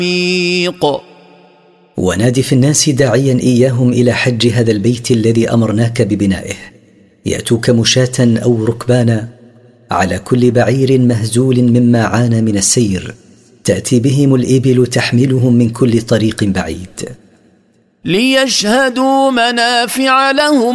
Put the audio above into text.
ونادي في الناس داعيا إياهم إلى حج هذا البيت الذي أمرناك ببنائه، يأتوك مشاة أو ركبانا على كل بعير مهزول مما عانى من السير، تأتي بهم الإبل تحملهم من كل طريق بعيد، ليشهدوا منافع لهم